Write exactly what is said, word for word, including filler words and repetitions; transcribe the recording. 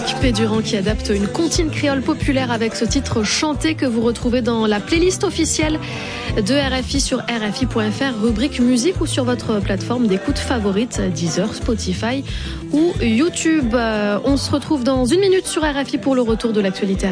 Pédurand qui adapte une comptine créole populaire avec ce titre chanté que vous retrouvez dans la playlist officielle de R F I sur R F I point F R, rubrique musique ou sur votre plateforme d'écoute favorite, Deezer, Spotify ou YouTube. On se retrouve dans une minute sur R F I pour le retour de l'actualité.